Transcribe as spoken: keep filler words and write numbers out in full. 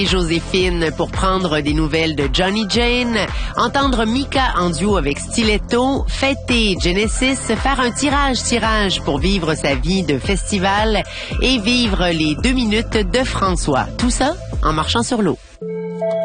Joséphine pour prendre des nouvelles de Johnny Jane, entendre Mika en duo avec Stiletto, fêter Genesis, faire un tirage-tirage pour vivre sa vie de festival et vivre les deux minutes de François. Tout ça en marchant sur l'eau.